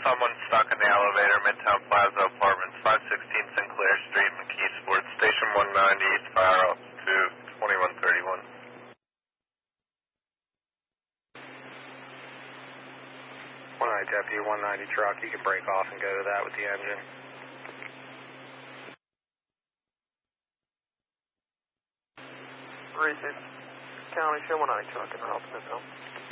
someone stuck in the elevator, Midtown Plaza Apartments, 516 Sinclair Street, McKeesport, Station 190, fire up to 2131. 190 Deputy, 190 truck, you can break off and go to that with the engine. County, show 190 truck in route to Midtown.